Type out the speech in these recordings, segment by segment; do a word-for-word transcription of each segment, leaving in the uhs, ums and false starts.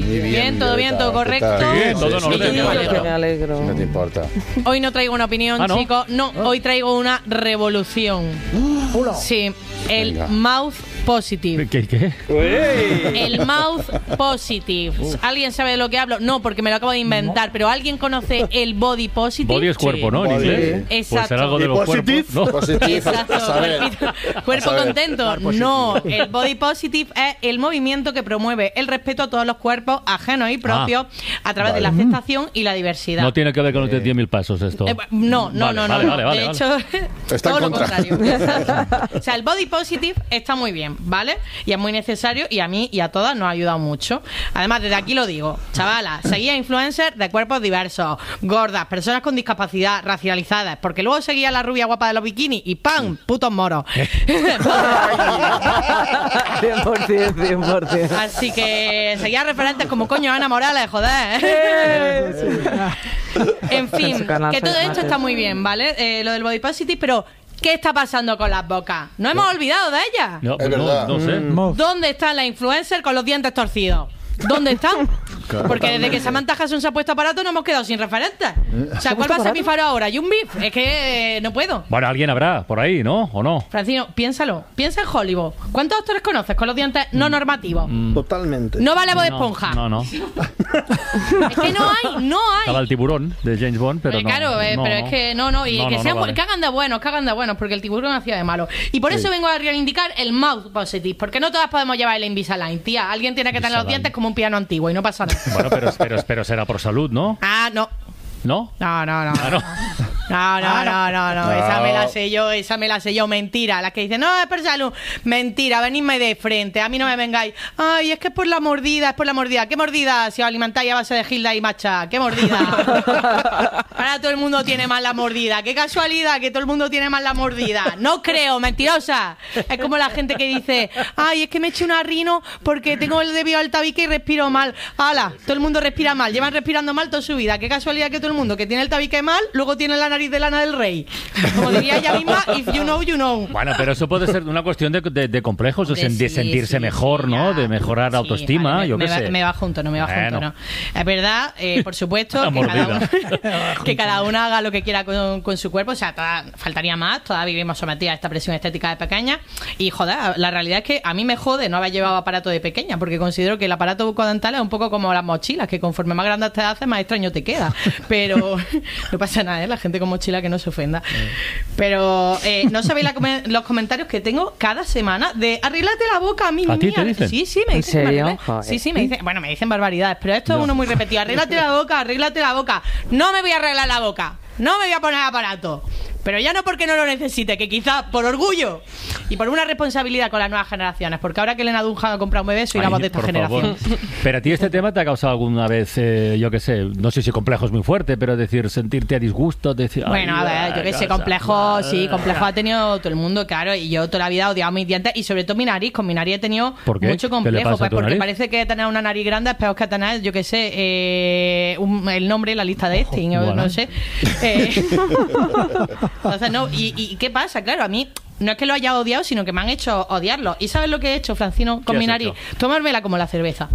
Muy bien, bien, todo bien, todo correcto. Sí, todo Sí, normal. me alegro. Me alegro. No te importa. Hoy no traigo una opinión, Ah, ¿no? chicos. No, hoy traigo una revolución. Sí, el Venga. mouth positive. ¿Qué? qué? El mouth positive. ¿Alguien sabe de lo que hablo? No, porque me lo acabo de inventar, pero ¿alguien conoce el body positive? Body es cuerpo, ¿no? En Body. inglés. Exacto. Pues será algo de ¿Y los positive? cuerpos, ¿no? Positive. Exacto, a saber. cuerpito- cuerpo A saber. contento. No, el body positive es el movimiento que promueve el respeto a todos los cuerpos ajenos y propios a través de la aceptación y la diversidad. No tiene que ver con los diez mil pasos esto. Eh, no, no, Vale, no, vale, no. vale, vale, de vale. hecho, Está todo en lo contra. contrario. O sea, el body positive está muy bien, ¿vale? Y es muy necesario y a mí y a todas nos ha ayudado mucho. Además, desde aquí lo digo, chavalas, seguía influencers de cuerpos diversos, gordas, personas con discapacidad, racializadas, porque luego seguía la rubia guapa de los bikinis y ¡pam! Putos moros. cien por ciento, cien por ciento. Así que seguía referentes como coño Ana Morales, joder. En fin, Su canal que todo esto Mate. está muy bien, ¿vale? Eh, lo del body positive, pero ¿qué está pasando con las bocas? No hemos olvidado de ellas. No, Es no, verdad. no sé. ¿Dónde están las influencers con los dientes torcidos? ¿Dónde están? Porque desde que Samantha Hudson se ha puesto aparato no hemos quedado sin referentes. O sea, ¿cuál va a ser mi faro ahora? ¿Y un beef? Es que eh, no puedo. Bueno, alguien habrá por ahí, ¿no? ¿O no? Francino, piénsalo. Piensa en Hollywood. ¿Cuántos actores conoces con los dientes no normativos? Totalmente. No vale Bob No, Esponja. No, no. Es que no hay, no Estaba hay. el tiburón de James Bond, pero Eh, no. claro, eh, no, pero no. es que no, no, y No, que no, sean no vale. bu- que hagan de buenos, que hagan de buenos, porque el tiburón hacía de malo. Y por eso vengo a reivindicar el mouth positive, porque no todas podemos llevar el Invisalign, tía. Alguien tiene que tener los Invisalign. dientes como un piano antiguo y no pasa nada. Bueno, pero, pero, pero será por salud, ¿no? Ah, no. ¿No? No, no, no. Ah, no. No, no, no, no, no, No. esa me la sé yo, esa me la sé yo, mentira. Las que dicen, no, es por salud, mentira, venidme de frente, a mí no me vengáis. Ay, es que es por la mordida, es por la mordida. ¿Qué mordida? Si os alimentáis a base de Gilda y Macha, ¿qué mordida? Ahora todo el mundo tiene más la mordida. Qué casualidad que todo el mundo tiene más la mordida. No creo, mentirosa. Es como la gente que dice, ay, es que me eché una rino porque tengo el debido al tabique y respiro mal. Hala, todo el mundo respira mal, llevan respirando mal toda su vida. Qué casualidad que todo el mundo que tiene el tabique mal, luego tiene la nariz de Lana del Rey. Como diría ella misma, if you know, you know. Bueno, pero eso puede ser una cuestión de, de, de complejos, de, Hombre, sen- de sí, sentirse sí, mejor, sí, ¿no? ya. De mejorar la Sí, autoestima, vale, me, yo qué me va, sé. me va junto, no me va Bueno. junto, no. Es verdad, eh, por supuesto, La que cada, mordida. uno, que cada uno haga lo que quiera con, con su cuerpo. O sea, toda- faltaría más, todas vivimos sometidas a esta presión estética de pequeña. Y joder, la realidad es que a mí me jode no haber llevado aparato de pequeña, porque considero que el aparato bucodental es un poco como las mochilas, que conforme más grande te haces, más extraño te queda. Pero no pasa nada, ¿eh? La gente con mochila que no se ofenda. Pero eh, no sabéis la come- los comentarios que tengo cada semana de arréglate la boca a mí. ¿A ti mía". te dicen? Sí, sí, me ¿En dicen. que me serio? arregle- Joder. Sí, sí, me dicen. Bueno, me dicen barbaridades, pero esto es No. uno muy repetido. Arréglate la boca, arréglate la boca. No me voy a arreglar la boca. No me voy a poner aparato. Pero ya no porque no lo necesite, que quizás por orgullo y por una responsabilidad con las nuevas generaciones. Porque ahora que Elena Dunham ha comprado un bebé, soy la Ay, voz de esta por generación. favor. Pero a ti este tema te ha causado alguna vez, eh, yo qué sé, no sé si complejo es muy fuerte, pero decir, sentirte a disgusto, decir... Bueno, ay, a ver, yo que sé, casa, complejo, sí, ah. complejo ha tenido todo el mundo, claro, y yo toda la vida he odiado mis dientes y sobre todo mi nariz, con mi nariz he tenido ¿Por qué? mucho ¿Qué le complejo, pasa a pues tu porque nariz? parece que tener una nariz grande es peor que tener, yo que sé, eh, un- el nombre, la lista de Epstein, o Bueno. no sé. Eh, entonces, no, y, y ¿qué pasa? Claro, a mí no es que lo haya odiado, sino que me han hecho odiarlo. ¿Y sabes lo que he hecho, Francino, con ¿Qué mi has nariz? hecho? Tomármela como la cerveza.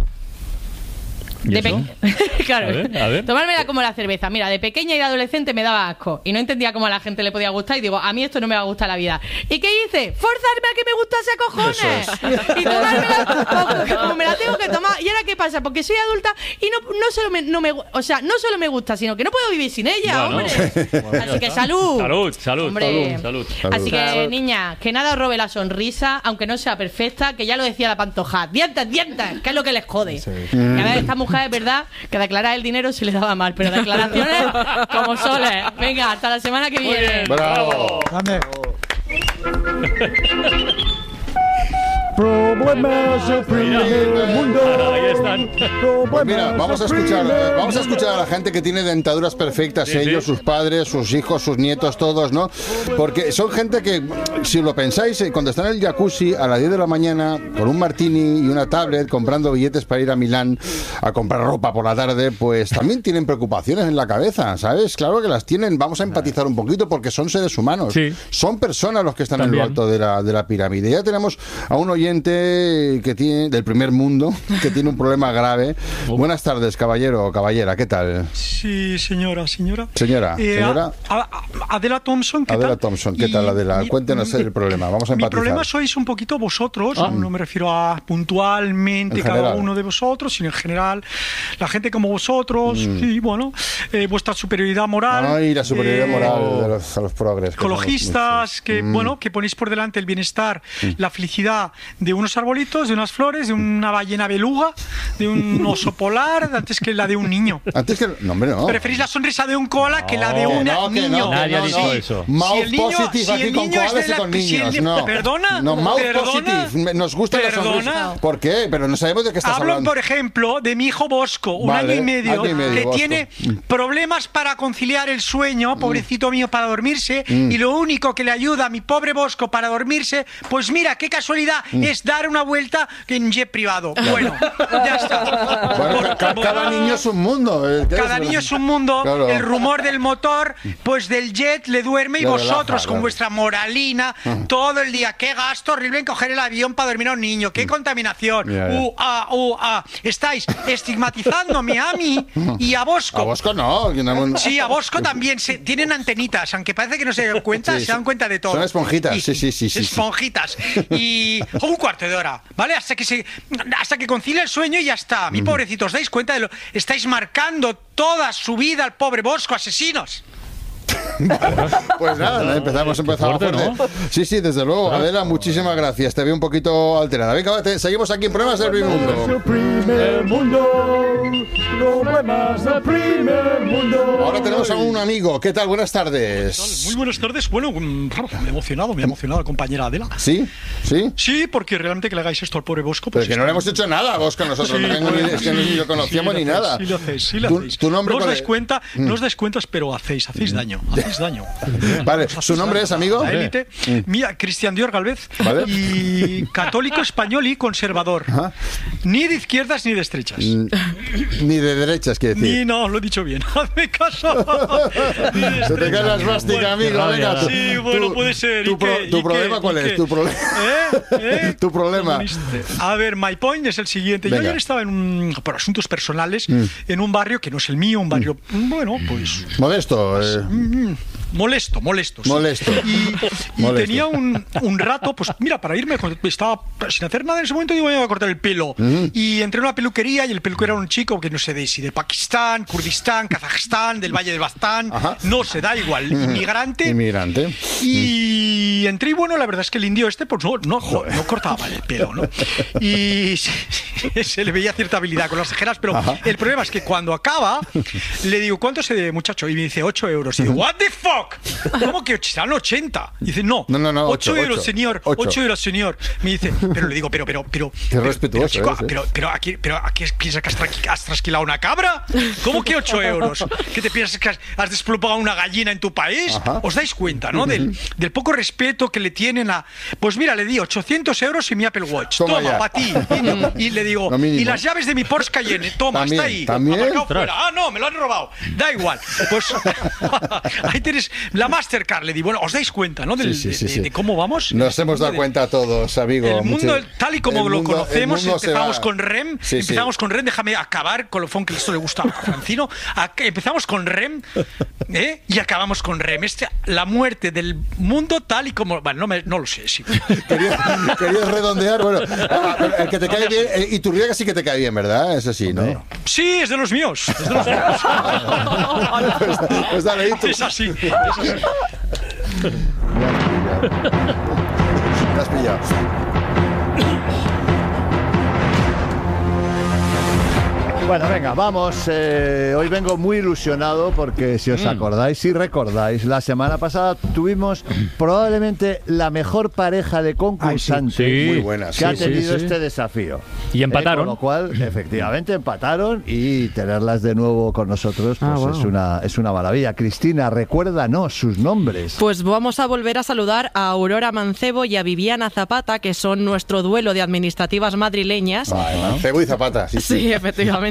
¿Y De eso? pe- claro. A ver, a ver. Tomármela como la cerveza. Mira, de pequeña y de adolescente me daba asco. Y no entendía cómo a la gente le podía gustar. Y digo, a mí esto no me va a gustar la vida. ¿Y qué hice? Forzarme a que me gustase cojones. Y tomármela como me la tengo que tomar. ¿Y ahora qué pasa? Porque soy adulta y no, no solo me, no me, o sea, no solo me gusta, sino que no puedo vivir sin ella, Bueno. hombre. Así que salud. Salud, salud, Hombre. salud, Así que, Salud. niña, que nada os robe la sonrisa, aunque no sea perfecta, que ya lo decía la Pantoja. Dientes, dientes, que es lo que les jode. Que a ver, esta mujer es verdad que declarar el dinero se le daba mal, pero declaraciones como soles. Venga, hasta la semana que viene. Bravo. Problemas del primer mundo. Ahí están. Pues mira, vamos a escuchar, eh, vamos a escuchar a la gente que tiene dentaduras perfectas, Sí, sí. ellos, sus padres, sus hijos, sus nietos, todos, ¿no? Porque son gente que, si lo pensáis, eh, cuando están en el jacuzzi a las diez de la mañana, con un martini y una tablet, comprando billetes para ir a Milán a comprar ropa por la tarde, pues también tienen preocupaciones en la cabeza, ¿sabes? Claro que las tienen, vamos a empatizar un poquito porque son seres humanos. Sí. Son personas los que están en También. lo alto de la, de la pirámide. Ya tenemos a un oyente oyente que tiene del primer mundo que tiene un problema grave. Buenas tardes, caballero o caballera, ¿qué tal? Sí, señora, señora. Señora, Eh, señora. a- a- Adela Thompson, ¿qué Adela tal? Thompson, ¿qué Y tal, Adela? mi- Cuéntenos el problema, vamos a Mi empatizar. problema sois un poquito vosotros, Ah. no me refiero a puntualmente En cada general. uno de vosotros, sino en general la gente como vosotros, y bueno, eh, vuestra superioridad moral. Mm. Ay, la superioridad eh, moral de los, a los progres. que somos ecologistas muchos. que Mm. bueno que ponéis por delante el bienestar, la felicidad de unos arbolitos, de unas flores, de una ballena beluga, de un oso polar, antes que la de un niño. Antes que... No, hombre, no. Preferís la sonrisa de un koala que la de Que un no, que niño. no, que Nadie ha no, dicho no. eso. Mouth Si el niño- positive si aquí el con niño es koalas de y la- con si el niños, ni- no. ¿Perdona? No, mouth ¿Perdona? positive. Nos gusta la ¿Perdona? sonrisa. ¿Por qué? Pero no sabemos de qué estás Hablo, hablando. por ejemplo, de mi hijo Bosco, un Vale, año y medio, año y medio, que Bosco. tiene problemas para conciliar el sueño, pobrecito mío, para dormirse, Mm. y lo único que le ayuda a mi pobre Bosco para dormirse, pues mira, qué casualidad, Mm. es dar una vuelta en jet privado. Bueno, ya está. Bueno, Por- ca- por- cada niño es un mundo. eh, ¿qué Cada es? niño es un mundo, Claro. el rumor del motor, pues del jet le duerme y Le vosotros relaja, con claro. vuestra moralina todo el día. Qué gasto horrible en coger el avión para dormir a un niño, qué contaminación. Ya, ya. Uh, ah, uh, ah. Estáis estigmatizándome a mí y a Bosco. A Bosco no. que no- Sí, a Bosco también. Se, tienen antenitas, aunque parece que no se dan cuenta, Sí, se dan sí. cuenta de todo. Son esponjitas, Y- sí, sí, sí, sí, sí. Esponjitas. Y un cuarto de hora, ¿vale? Hasta que se, hasta que concilia el sueño y ya está. Mi pobrecito, ¿os dais cuenta de lo? Estáis marcando toda su vida al pobre Bosco, asesinos. Pues nada, empezamos, empezamos fuerte, fuerte. ¿no? Sí, sí, desde luego. Adela, muchísimas gracias. Te veo un poquito alterada. Venga, va, te- seguimos aquí en Problemas del Primer Mundo. Su primer mundo, problemas del primer mundo. Ahora tenemos a un amigo. ¿Qué tal? Buenas tardes. Muy buenas tardes. Bueno, mm, me he emocionado, me ha emocionado la compañera Adela. ¿Sí? ¿Sí? Sí, porque realmente que le hagáis esto al pobre Bosco. Pero Pues es que no le hemos hecho nada a Bosco nosotros. Sí, no tengo ni, bueno, es que no- ni lo conocíamos sí ni lo hacéis, nada. Sí lo hacéis, sí lo ¿Tu, hacéis. tu nombre no os cuál dais es? cuenta, no os dais cuentas, pero hacéis, hacéis daño, hacéis daño. Vale, ¿su nombre es, amigo? La élite. Mira, Cristian Dior Galvez. Vale. Y católico español y conservador. Ajá. Ni de izquierdas ni de estrechas. Mm, Ni de derechas, quiere Ni, decir. no, lo he dicho bien. Hazme caso. Ni de Se te cae la estrechas. esvástica, Bueno, amigo. Venga, tú- Sí, bueno, tú- puede ser. ¿Tu, ¿Y pro- qué? tu ¿Y problema qué? cuál ¿Y es? qué? ¿Tu, problema? ¿Eh? ¿Eh? ¿Tu problema? A ver, my point es el siguiente. Venga. Yo ayer estaba en un, por asuntos personales Mm. en un barrio que no es el mío, un barrio, bueno, pues Modesto. eh, mm, molesto, molesto. sí. Molesto. Y, y Molesto. tenía un, un rato, pues mira, para irme, estaba sin hacer nada en ese momento, digo, voy a cortar el pelo. Y entré a una peluquería y el peluquero era un chico que no sé de si de Pakistán, Kurdistán, Kazajstán, del Valle del Bastán, Ajá. no se da igual, inmigrante. Inmigrante. Y entré y bueno, la verdad es que el indio este pues no, no, no, no cortaba mal el pelo, ¿no? Y se, se le veía cierta habilidad con las tijeras, pero Ajá. el problema es que cuando acaba, le digo, ¿cuánto se debe, muchacho? Y me dice, ocho euros. Y digo, ¿what the fuck? ¿Cómo que serán ochenta? Y dice, no, No, no, no, ocho ocho, euros, ocho. señor, Ocho. ocho euros, señor. Me dice, pero le digo, pero, pero, pero... Qué pero, respetuoso pero, chico, eres, ¿eh? pero, pero aquí, pero aquí piensas que has, tra- has trasquilado una cabra. ¿Cómo que ocho euros? ¿Qué te piensas que has, has desplumado una gallina en tu país? Ajá. ¿Os dais cuenta, no? Del, del poco respeto que le tienen a... Pues mira, le di ochocientos euros y mi Apple Watch. Toma Toma, ya. para ti. Y, y le digo, Lo mínimo. y las llaves de mi Porsche Cayenne. Toma, También, está ahí. también. Aparcado Ostras. fuera. Ah, no, me lo han robado. Da igual. Pues ahí tienes la Mastercard. Le di, bueno, ¿os dais cuenta, no? Del- Sí, sí, sí, de, sí. de cómo vamos. Nos hemos dado De- cuenta todos, amigo. el mundo, Mucho- tal y como el lo mundo- el conocemos, mundo se empezamos va. con REM, Sí, sí. empezamos con REM, déjame acabar con lo fon que esto le gusta a Francino, a- empezamos con REM ¿eh? y acabamos con REM. Este, la muerte del mundo tal y como... Bueno, no, me- no lo sé, sí. Querías, querías redondear, bueno, ah, pero el que te cae bien, eh, Iturriaga sí que te cae bien, ¿verdad? Es así, ¿no? Sí, es de los míos. Es de los míos. Pues, pues dale, Itu. Es así. Es así. Te has pillado. Bueno, venga, vamos. eh, hoy vengo muy ilusionado porque si os acordáis, si recordáis, la semana pasada tuvimos probablemente la mejor pareja de concursantes Sí. Muy buenas, que sí, ha sí, tenido sí. este desafío. Y empataron. Eh, con lo cual, efectivamente, empataron y tenerlas de nuevo con nosotros pues Ah, wow. es, una, es una maravilla. Cristina, recuérdanos sus nombres. Pues vamos a volver a saludar a Aurora Mancebo y a Viviana Zapata, que son nuestro duelo de administrativas madrileñas. Vale, Mancebo y Zapata, sí, sí. Sí, efectivamente.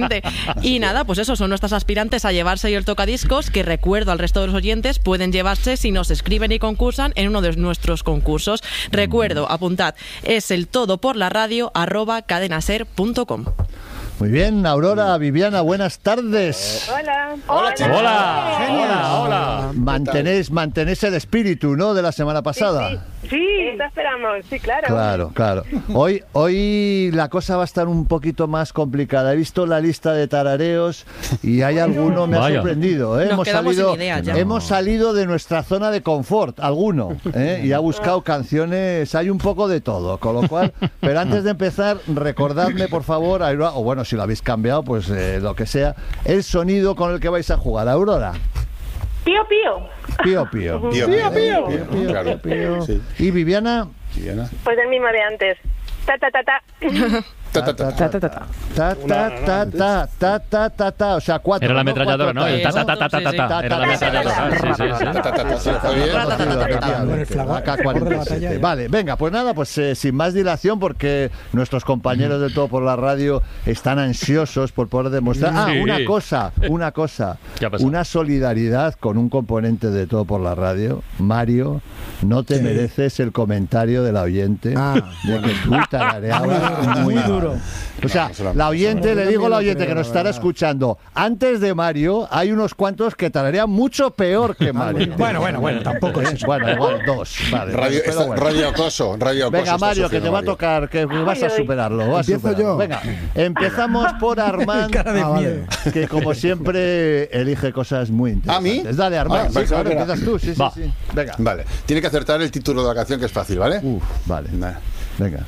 Efectivamente. Y nada, pues eso, son nuestras aspirantes a llevarse hoy el tocadiscos, que recuerdo al resto de los oyentes, pueden llevarse si nos escriben y concursan en uno de nuestros concursos. Recuerdo, apuntad, es el todo por la radio arroba cadenaser punto com. Muy bien, Aurora, Viviana, buenas tardes. Hola. Hola, chicos. Hola, hola, hola. Mantenéis, mantenéis el espíritu, ¿no?, de la semana pasada. Sí, sí, sí, eso esperamos, sí, claro. Claro, claro. Hoy, hoy la cosa va a estar un poquito más complicada. He visto la lista de tarareos y hay alguno, me ha Vaya. sorprendido. ¿eh? Nos Hemos quedamos salido, sin ideas ya. hemos salido de nuestra zona de confort, alguno, ¿eh? y ha buscado canciones, hay un poco de todo, con lo cual, pero antes de empezar, recordadme, por favor, Aurora, o bueno, si lo habéis cambiado, pues eh, lo que sea, el sonido con el que vais a jugar. Aurora. Pío, pío. Pío, pío. Pío, Pío, pío. pío, pío, Claro. pío. Sí. Y Viviana. Viviana. Pues el mismo de antes. Ta, ta, ta, ta. Ta, ta, ta. Ta, ta, ta, ta. Ta, ta, ta, ta, ta, ta, ta, ta, o sea, cuatro. Era la ¿no? ametralladora, ¿no? Cuatro, El ta, ta, ta, ta, ta, ta, ta. Era la ametralladora. Sí, sí, sí. Ta, ta, ta, ta. Sí, está bien. Efectivamente. Con el flago- A K el flago de la cuarenta y siete. batalla. Vale, venga, pues nada, pues eh, sin más dilación, porque nuestros compañeros de Todo por la Radio están ansiosos por poder demostrar. Ah, Sí. una cosa, una cosa. ¿Qué ha pasado? Una solidaridad con un componente de Todo por la Radio. Mario, no te mereces el comentario del oyente de que tú tarareabas muy duro. O sea, No, solamente- la oyente, le digo a la oyente que nos estará verdad. escuchando, antes de Mario hay unos cuantos que tararean mucho peor que Mario. Bueno, bueno, bueno, tampoco es eso. Bueno, igual dos. Vale, Radio, pero esta- bueno. radio acoso, radio acoso. Venga, está Mario, que te sufriendo va a Mario. tocar, que vas a ay. superarlo. vas a Empiezo superarlo. yo. Venga, empezamos por Armand, Cara de Ah, vale. miedo. que como siempre elige cosas muy interesantes. ¿A mí? Dale, Armand. Ah, sí, pensaba claro, que era- empiezas tú. Sí, sí, Va. sí. Venga. Vale, tiene que acertar el título de la canción, que es fácil, ¿vale? Uf, vale. Vale. Venga.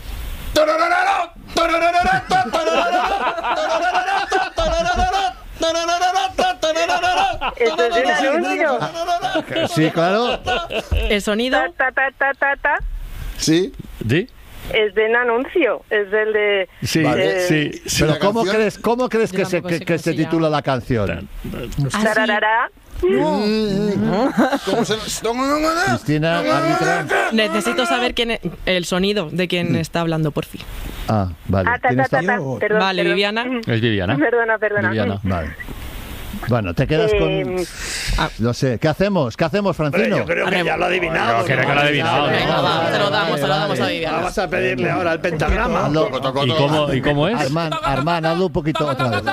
Esto es un anuncio. Sí, claro. El sonido, Ta, ta, ta, ta, ta, ta. ¿Sí? ¿Sí? Es de un anuncio. Es del de. Sí, Vale. sí. Sí, Pero la ¿cómo canción- crees, cómo crees Yo que se, tampoco que, sé que cómo se se titula llama. la canción? Tararara. ¿Cómo se Cristina, árbitra. necesito saber quién es, el sonido de quien está hablando, por fin. Ah, vale. Ah, ta, ¿Quién ta, está? ta, ta. Perdón, Vale, perdón. Viviana. Es Viviana. Perdona, perdona. Viviana. Vale. Bueno, te quedas con... Eh, No sé, ¿qué hacemos? ¿Qué hacemos, Francino? Yo creo que ya lo ha adivinado. No, creo que lo ha adivinado. Venga, ¿no? va, se lo damos, se lo damos a Viviana. Vamos a pedirle ahora el pentagrama. Hazlo. ¿Y cómo, ¿Y cómo es? Armand, Armand, hazlo un poquito otra vez.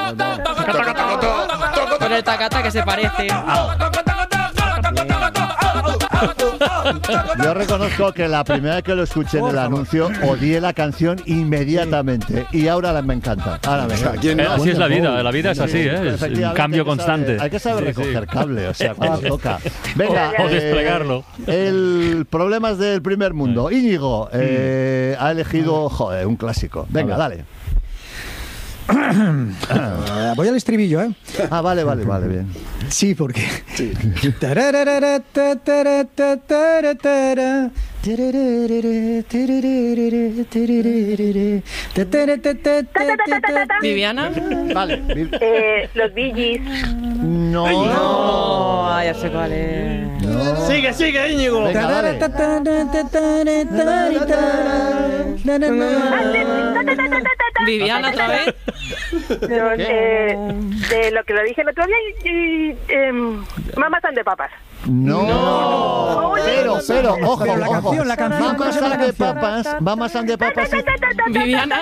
Con el tacata que se parece. Yo reconozco que la primera vez que lo escuché en el anuncio odié la canción inmediatamente y ahora la- me encanta. Ahora me encanta. ¿Quién Eh, no? Así es la vida, la vida es así, ¿eh? Es un Efectivamente, cambio hay que saber- constante. hay que saber Sí, sí. recoger cable, o sea, cuando toca. Venga, O desplegarlo. El problemas del primer mundo. Íñigo eh, ha elegido, joder, un clásico. Venga, dale. Eh, Voy al estribillo, ¿eh? Ah, vale, vale, vale, bien. Sí, porque. Tararara, ta, tara, ta, tara, tara. Tararara, tararara, tararara. Ta, tara, ta, ta, ta, ta, ta, ta. Viviana. Vale. vi- eh, los Bee Gees. No, Oh, ya sé cuál es. no. Sigue, sigue, Íñigo. Venga, dale. Ta, ta, ta, ta, ta, ta, ta, ta, ta. Viviana otra vez. No, eh, de lo que lo dije el otro día. Y, y, em, Mamas and the Papas. No. Pero, pero, ojo, Pero la ojo. canción, la canción, ¿cómo Mamas se llama and la the canción? papas, mamas and the papas. y- Viviana.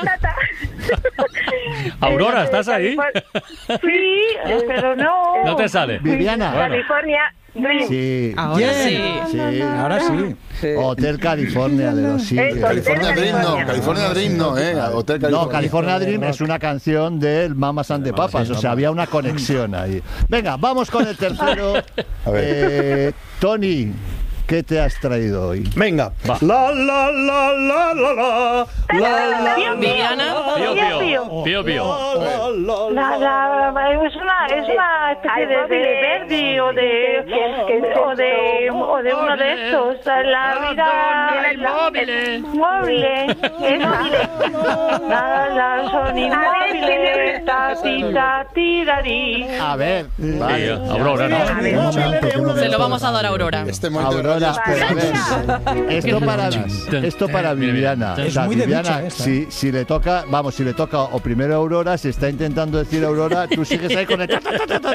Aurora, Eh, ¿estás ahí? Califor- Sí, eh, pero no. No te sale. Viviana. California Dream. Sí. Ahora sí. Sí. Ahora sí. Hotel California de los Eh, Eagles. California Dream no, California Dream no, ¿eh? Hotel California. No, California Dream es una canción del Mamas and the Papas, o sea, había una conexión ahí. Venga, vamos con el tercero. A ver. Eh, Tony, ¿qué te has traído hoy? Venga. La, la, la, la, la, la. La, la, Viviana. Pío, Pío, pío. Pío, pío. La, la, es una, es una especie de, de Verdi o de, o de, o de uno de estos. La vida, el móvil, móvil, es móvil. La, la, son inmóviles, ta, ti, ta, ti, da, di. A ver, Sí, vale. Aurora, ¿no? Se lo vamos a dar a Aurora. Este momento Aurora, Ahora, Dios, pero a pues. ver, esto para, esto para Viviana. Es O sea, muy de Viviana, ducha esta, si, ¿eh? si le toca, vamos, si le toca o primero Aurora, si está intentando decir Aurora, tú sigues ahí con el... ta, ta, ta, ta,